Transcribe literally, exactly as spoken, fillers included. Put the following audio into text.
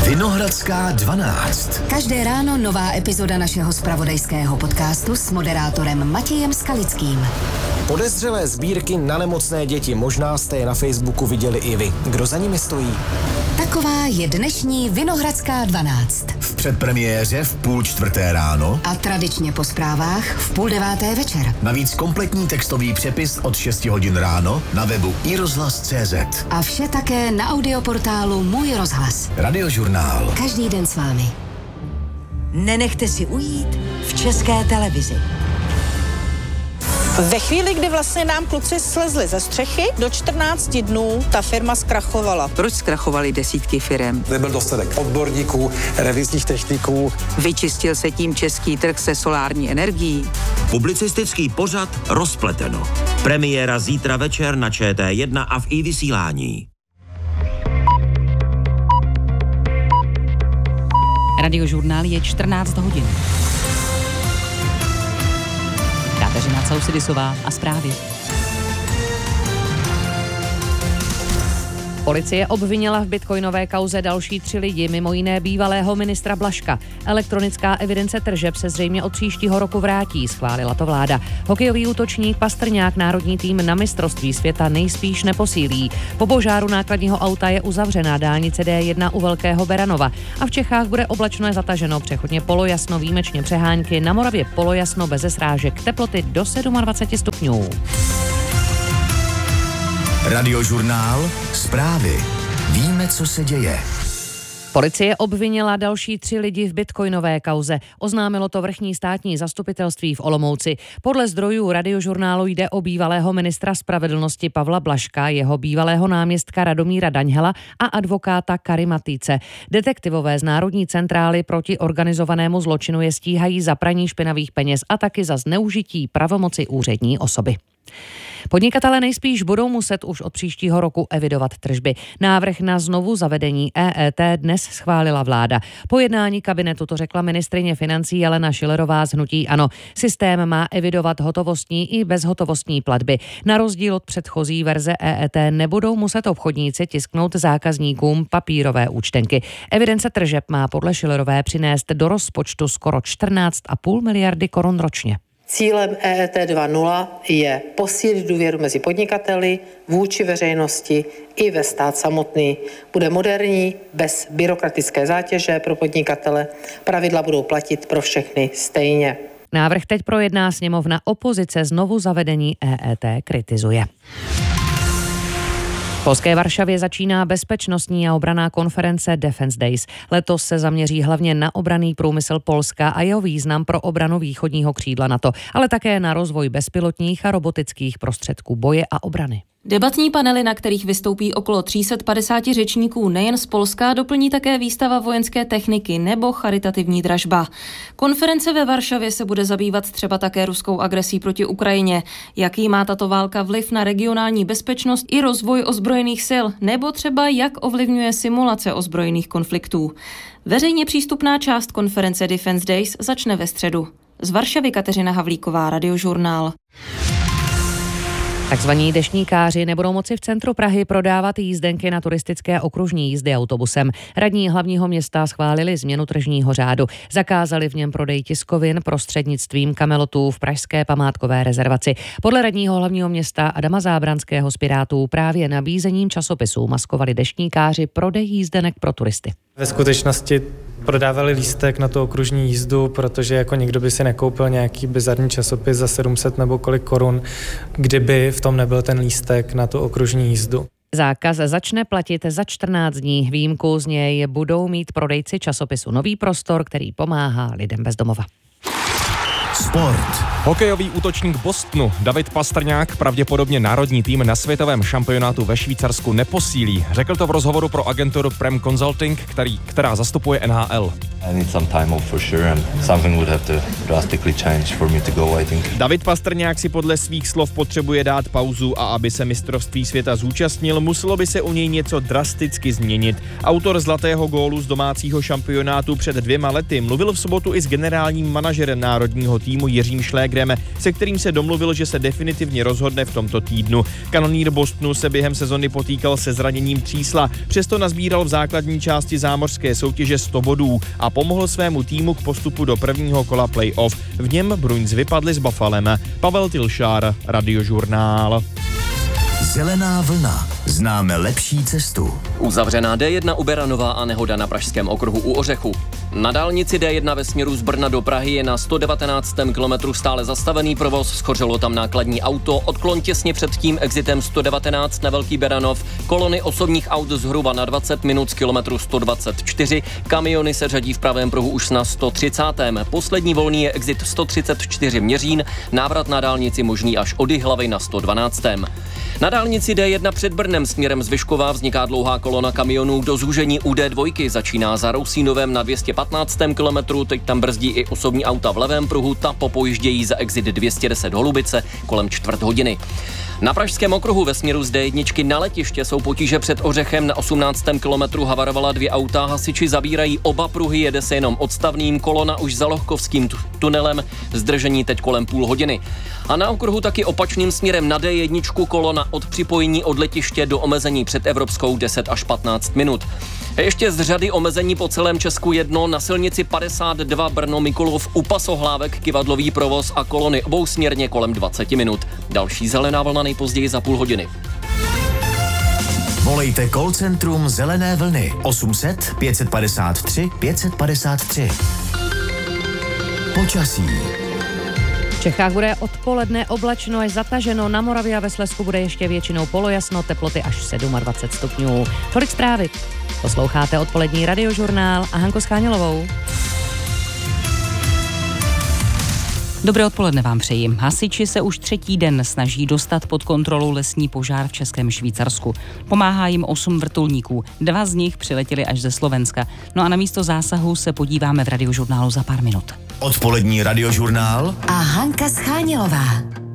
Vinohradská dvanáct. Každé ráno nová epizoda našeho zpravodajského podcastu s moderátorem Matějem Skalickým. Podezřelé sbírky na nemocné děti. Možná jste je na Facebooku viděli i vy. Kdo za nimi stojí? Taková je dnešní Vinohradská dvanáct. V předpremiéře v půl čtvrté ráno a tradičně po zprávách v půl deváté večer. Navíc kompletní textový přepis od šesti hodin ráno na webu i rozhlas tečka cé zet. A vše také na audioportálu Můj rozhlas. Radiožurnál. Každý den s vámi. Nenechte si ujít v České televizi. Ve chvíli, kdy vlastně nám kluci slezli ze střechy, do čtrnácti dnů ta firma zkrachovala. Proč zkrachovaly desítky firem? Nebyl dostatek odborníků, revizních techniků. Vyčistil se tím český trh se solární energií? Publicistický pořad Rozpleteno. Premiéra zítra večer na Č T jedna a v iVysílání. Radiožurnál je čtrnáct hodin. Kateřina Causidisová a zprávy. Policie obvinila v bitcoinové kauze další tři lidi, mimo jiné bývalého ministra Blažka. Elektronická evidence tržeb se zřejmě od příštího roku vrátí, schválila to vláda. Hokejový útočník Pastrňák národní tým na mistrovství světa nejspíš neposílí. Po požáru nákladního auta je uzavřená dálnice D jedna u Velkého Beranova a v Čechách bude oblačno zataženo, přechodně polojasno, výjimečně přehánky, na Moravě polojasno beze srážek, teploty do dvacet sedm stupňů. Radiožurnál. Zprávy. Víme, co se děje. Policie obvinila další tři lidi v bitcoinové kauze. Oznámilo to vrchní státní zastupitelství v Olomouci. Podle zdrojů Radiožurnálu jde o bývalého ministra spravedlnosti Pavla Blažka, jeho bývalého náměstka Radomíra Daňhela a advokáta Karima Týce. Detektivové z Národní centrály proti organizovanému zločinu je stíhají za praní špinavých peněz a taky za zneužití pravomoci úřední osoby. Podnikatelé nejspíš budou muset už od příštího roku evidovat tržby. Návrh na znovu zavedení E E T dnes schválila vláda. Po jednání kabinetu to řekla ministryně financí Jelena Schillerová z hnutí ANO. Systém má evidovat hotovostní i bezhotovostní platby. Na rozdíl od předchozí verze E E T nebudou muset obchodníci tisknout zákazníkům papírové účtenky. Evidence tržeb má podle Schillerové přinést do rozpočtu skoro čtrnáct a půl miliardy korun ročně. Cílem E E T dva tečka nula je posílit důvěru mezi podnikateli, vůči veřejnosti i ve stát samotný. Bude moderní, bez byrokratické zátěže pro podnikatele. Pravidla budou platit pro všechny stejně. Návrh teď projedná sněmovna, opozice znovu zavedení E E T kritizuje. V polské Varšavě začíná bezpečnostní a obranná konference Defense Days. Letos se zaměří hlavně na obranný průmysl Polska a jeho význam pro obranu východního křídla NATO, ale také na rozvoj bezpilotních a robotických prostředků boje a obrany. Debatní panely, na kterých vystoupí okolo tři sta padesát řečníků nejen z Polska, doplní také výstava vojenské techniky nebo charitativní dražba. Konference ve Varšavě se bude zabývat třeba také ruskou agresí proti Ukrajině, jaký má tato válka vliv na regionální bezpečnost i rozvoj ozbrojených sil, nebo třeba jak ovlivňuje simulace ozbrojených konfliktů. Veřejně přístupná část konference Defense Days začne ve středu. Z Varšavy Kateřina Havlíková, Radiožurnál. Takzvaní deštníkáři nebudou moci v centru Prahy prodávat jízdenky na turistické okružní jízdy autobusem. Radní hlavního města schválili změnu tržního řádu. Zakázali v něm prodej tiskovin prostřednictvím kamelotů v pražské památkové rezervaci. Podle radního hlavního města Adama Zábranského z Pirátů právě nabízením časopisů maskovali deštníkáři prodej jízdenek pro turisty. Ve skutečnosti prodávali lístek na tu okružní jízdu, protože jako nikdo by si nekoupil nějaký bizarní časopis za sedm set nebo kolik korun, kdyby v tom nebyl ten lístek na tu okružní jízdu. Zákaz začne platit za čtrnáct dní. Výjimku z něj budou mít prodejci časopisu Nový prostor, který pomáhá lidem bez domova. Sport. Hokejový útočník Bostonu David Pastrňák pravděpodobně národní tým na světovém šampionátu ve Švýcarsku neposílí. Řekl to v rozhovoru pro agenturu Prem Consulting, který, která zastupuje N H L. I need some time off for sure and something would have to drastically change for me to go, I think. David Pastrňák si podle svých slov potřebuje dát pauzu a aby se mistrovství světa zúčastnil, muselo by se u něj něco drasticky změnit. Autor zlatého gólu z domácího šampionátu před dvěma lety mluvil v sobotu i s generálním manažerem národního týmu Jiřím Šlégrem, se kterým se domluvil, že se definitivně rozhodne v tomto týdnu. Kanonýr Bostonu se během sezony potýkal se zraněním třísla, přesto nazbíral v základní části zámořské soutěže sto bodů a pomohl svému týmu k postupu do prvního kola play-off. V něm Bruins vypadli s Buffalem. Pavel Tilšár, Radiožurnál. Zelená vlna. Známe lepší cestu. Uzavřená D jedna u Beranova a nehoda na pražském okruhu u Ořechu. Na dálnici D jedna ve směru z Brna do Prahy je na sto devatenáctém kilometru stále zastavený provoz, schořelo tam nákladní auto, odklon těsně před tím exitem sto devatenáct na Velký Beranov, kolony osobních aut zhruba na dvacet minut z kilometru sto dvacet čtyři, kamiony se řadí v pravém pruhu už na sto třicátém Poslední volný je exit sto třicet čtyři Měřín, návrat na dálnici možný až od Jihlavy na sto dvanáctém Na dálnici D jedna před Brnem směrem z Vyškova vzniká dlouhá kolona kamionů do zúžení u D dva, začíná za Rousínovem na dvě stě patnáctém kilometru, teď tam brzdí i osobní auta v levém pruhu, ta popojíždějí za exit dvě stě deset Holubice kolem čtvrt hodiny. Na pražském okruhu ve směru z D jedna na letiště jsou potíže před Ořechem, na osmnáctém kilometru havarovala dvě auta, hasiči zabírají oba pruhy, jede se jenom odstavným, kolona už za Lohkovským t- tunelem, zdržení teď kolem půl hodiny. A na okruhu taky opačným směrem na D jedna kolona od připojení od letiště do omezení před Evropskou deset až patnáct minut. A ještě z řady omezení po celém Česku jedno, na silnici padesát dva Brno Mikulov u Pasohlávek kyvadlový provoz a kolony obousměrně kolem dvacet minut. Další zelená vlna nejpozději za půl hodiny. Volejte call centrum Zelené vlny osm set pět padesát tři pět padesát tři. Počasí. V Čechách bude odpoledne oblačno až zataženo, na Moravě a ve Slezsku bude ještě většinou polojasno, teploty až dvacet sedm stupňů. Tolik zprávy. Posloucháte odpolední Radiožurnál a Hanko Schánělovou. Dobré odpoledne vám přeji. Hasiči se už třetí den snaží dostat pod kontrolu lesní požár v Českém Švýcarsku. Pomáhá jim osm vrtulníků. Dva z nich přiletěli až ze Slovenska. No a na místo zásahu se podíváme v Radiožurnálu za pár minut. Odpolední Radiožurnál a Hanka Schánělová.